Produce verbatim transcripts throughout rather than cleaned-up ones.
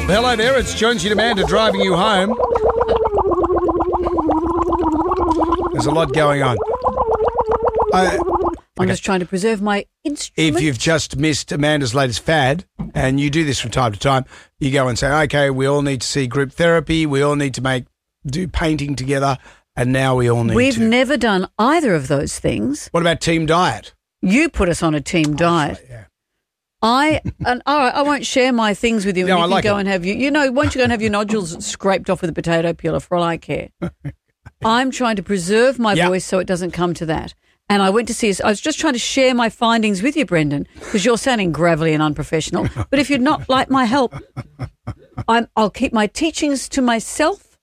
Well, hello there, it's Jonesy and Amanda driving you home. There's a lot going on. I, I'm okay. just trying to preserve my instrument. If you've just missed Amanda's latest fad, and you do this from time to time, you go and say, okay, we all need to see group therapy, we all need to make do painting together, and now we all need We've to. We've never done either of those things. What about team diet? You put us on a team oh, diet. Sorry, yeah. I and all right, I won't share my things with you. And no, you I can like go it. and have you. You know, won't you go and have your nodules scraped off with a potato peeler for all I care? I'm trying to preserve my yep. voice so it doesn't come to that. And I went to see. I was just trying to share my findings with you, Brendan, because you're sounding gravelly and unprofessional. But if you'd not like my help, I'm, I'll keep my teachings to myself.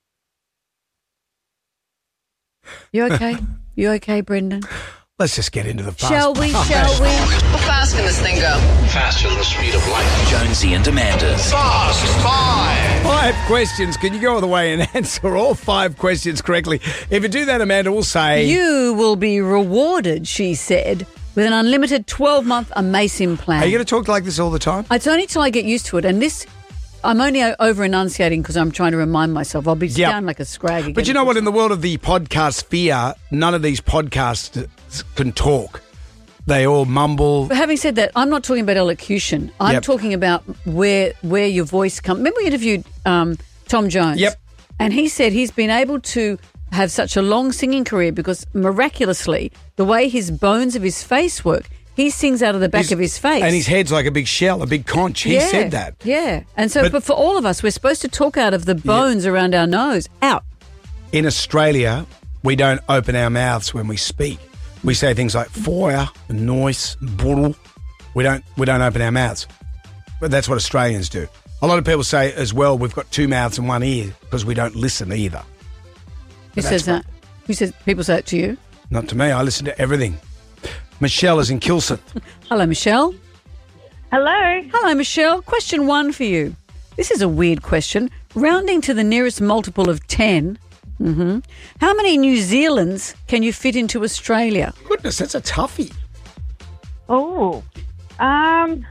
You okay? You okay, Brendan? Let's just get into the fast. Shall we? Shall we? How fast can this thing go? Faster than the speed of light. Jonesy and Amanda's Fast Five. Five questions. Can you go all the way and answer all five questions correctly? If you do that, Amanda will say... You will be rewarded, she said, with an unlimited twelve-month Amasim plan. Are you going to talk like this all the time? It's only till I get used to it. And this... I'm only over-enunciating because I'm trying to remind myself. I'll be Yep. down like a scrag again. But you know what? In the world of the podcast sphere, none of these podcasts can talk. They all mumble. But having said that, I'm not talking about elocution. I'm Yep. talking about where where your voice comes. Remember we interviewed um, Tom Jones? Yep. And he said he's been able to have such a long singing career because miraculously, the way his bones of his face work, he sings out of the back His- of his face. And his head's like a big shell, a big conch. He yeah, said that. Yeah. And so But- but for all of us, we're supposed to talk out of the bones around our nose. Out. In Australia, we don't open our mouths when we speak. We say things like fire, noise, burl. We don't we don't open our mouths. But that's what Australians do. A lot of people say as well, we've got two mouths and one ear because we don't listen either. Who But says that's that? Who says people say it to you? Not to me. I listen to everything. Michelle is in Kilsyth. Hello, Michelle. Hello. Hello, Michelle. Question one for you. This is a weird question. Rounding to the nearest multiple of ten, mm-hmm, how many New Zealands can you fit into Australia? Goodness, that's a toughie. Oh, um,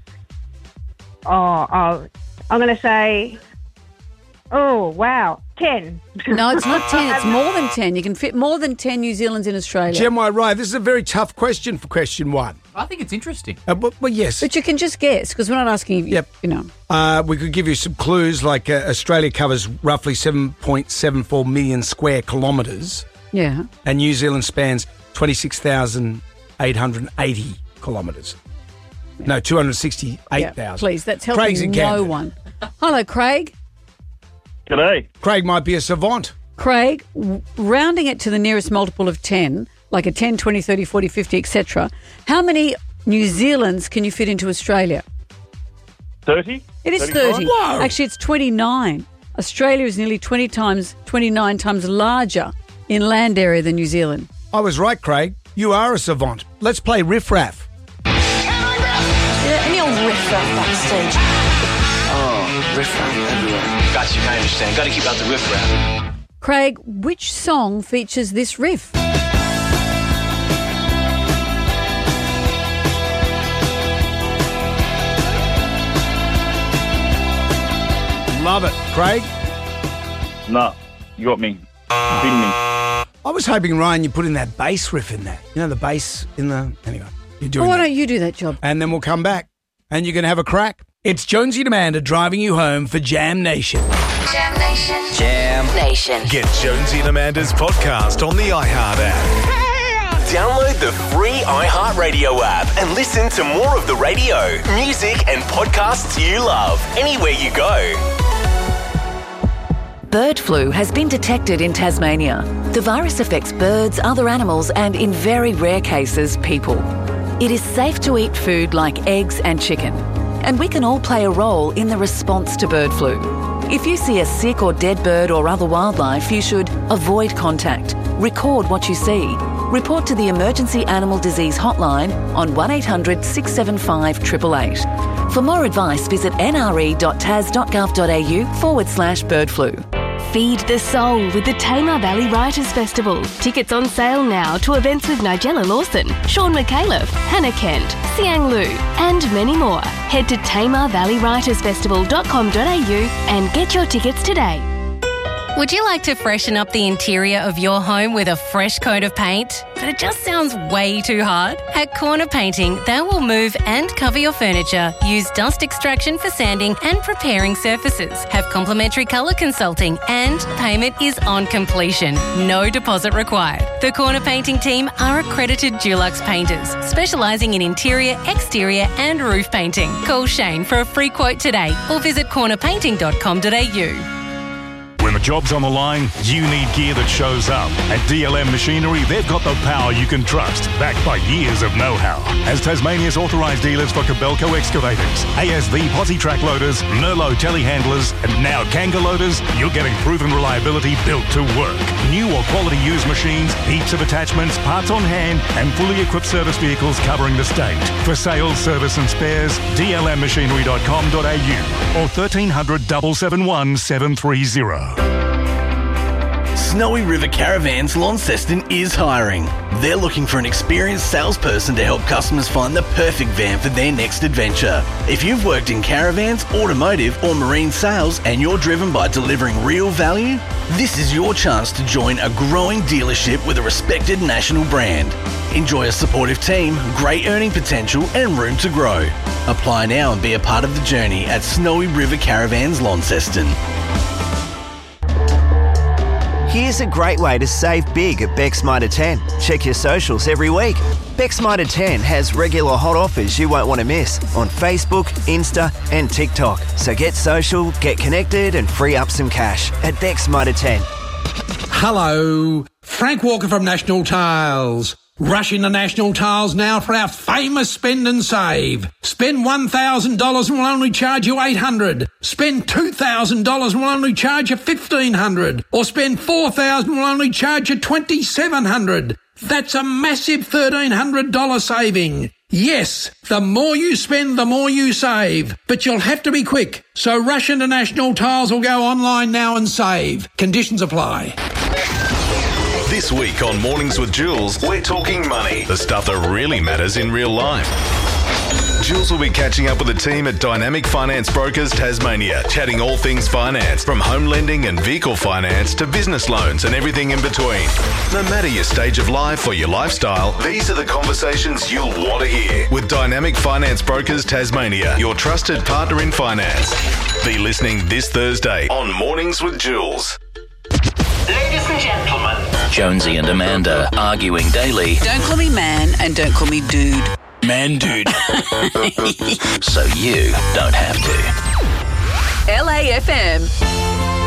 oh, oh I'm going to say, oh, wow, ten. No, it's not ten. It's more than ten. You can fit more than ten New Zealands in Australia. Gem White Rye, this is a very tough question for question one. I think it's interesting. Uh, but, well, yes. But you can just guess because we're not asking you, Yep. you know. Uh, we could give you some clues, like uh, Australia covers roughly seven point seven four million square kilometres, Yeah. and New Zealand spans twenty-six thousand eight hundred eighty kilometres. No, two hundred sixty-eight thousand. Yeah, please, that's Craig's helping in no Camden. one. Hello, Craig. G'day. Craig might be a savant. Craig, w- rounding it to the nearest multiple of ten, like a ten, twenty, thirty, forty, fifty, et cetera, how many New Zealands can you fit into Australia? thirty? It is thirty-five? thirty. Whoa. Actually, it's twenty-nine. Australia is nearly twenty times, twenty-nine times larger in land area than New Zealand. I was right, Craig. You are a savant. Let's play Riff Raff. Yeah, any old riff raff backstage. Oh, riff raff everywhere. Got you, I understand. Got to keep out the riff raff. Craig, which song features this riff? Love it. Craig? Nah, you got me. Beat me. I was hoping, Ryan, you put in that bass riff in there. You know, the bass in the... Anyway, you're doing Well, why that. don't you do that job? And then we'll come back and you can have a crack. It's Jonesy and Amanda driving you home for Jam Nation. Jam Nation. Jam. Nation. Get Jonesy and Amanda's podcast on the iHeart app. Download the free iHeartRadio app and listen to more of the radio, music, and podcasts you love anywhere you go. Bird flu has been detected in Tasmania. The virus affects birds, other animals, and in very rare cases, people. It is safe to eat food like eggs and chicken, and we can all play a role in the response to bird flu. If you see a sick or dead bird or other wildlife, you should avoid contact, record what you see, report to the Emergency Animal Disease Hotline on one eight hundred six seven five eight eight eight. For more advice, visit nre.tas.gov.au forward slash bird flu. Feed the soul with the Tamar Valley Writers Festival. Tickets on sale now to events with Nigella Lawson, Sean McAuliffe, Hannah Kent, Siang Lu, and many more. Head to tamar valley writers festival dot com dot a u and get your tickets today. Would you like to freshen up the interior of your home with a fresh coat of paint? But it just sounds way too hard? At Corner Painting, they will move and cover your furniture, use dust extraction for sanding and preparing surfaces, have complimentary colour consulting, and payment is on completion. No deposit required. The Corner Painting team are accredited Dulux painters, specialising in interior, exterior and roof painting. Call Shane for a free quote today or visit corner painting dot com dot a u. When the job's on the line, you need gear that shows up. At D L M Machinery, they've got the power you can trust, backed by years of know-how. As Tasmania's authorised dealers for Kobelco excavators, A S V posi track loaders, Merlot telehandlers, and now Kanga loaders, you're getting proven reliability built to work. New or quality used machines, heaps of attachments, parts on hand, and fully equipped service vehicles covering the state. For sales, service and spares, d l m machinery dot com dot a u or thirteen hundred, seven seven one, seven three zero. Snowy River Caravans Launceston is hiring. They're looking for an experienced salesperson to help customers find the perfect van for their next adventure. If you've worked in caravans, automotive or marine sales and you're driven by delivering real value, this is your chance to join a growing dealership with a respected national brand. Enjoy a supportive team, great earning potential and room to grow. Apply now and be a part of the journey at Snowy River Caravans Launceston. Here's a great way to save big at Beck's Mitre ten. Check your socials every week. Beck's Mitre ten has regular hot offers you won't want to miss on Facebook, Insta and TikTok. So get social, get connected and free up some cash at Beck's Mitre ten. Hello, Frank Walker from National Tiles. Rush into National Tiles now for our famous spend and save. Spend one thousand dollars and we'll only charge you eight hundred dollars. Spend two thousand dollars and we'll only charge you fifteen hundred dollars. Or spend four thousand dollars and we'll only charge you twenty-seven hundred dollars. That's a massive thirteen hundred dollars saving. Yes, the more you spend, the more you save. But you'll have to be quick. So rush into National Tiles or go online now and save. Conditions apply. This week on Mornings with Jules, we're talking money, the stuff that really matters in real life. Jules will be catching up with the team at Dynamic Finance Brokers Tasmania, chatting all things finance, from home lending and vehicle finance to business loans and everything in between. No matter your stage of life or your lifestyle, these are the conversations you'll want to hear. With Dynamic Finance Brokers Tasmania, your trusted partner in finance. Be listening this Thursday on Mornings with Jules. Ladies and gentlemen, Jonesy and Amanda arguing daily. Don't call me man and don't call me dude. Man dude. So you don't have to. L A F M.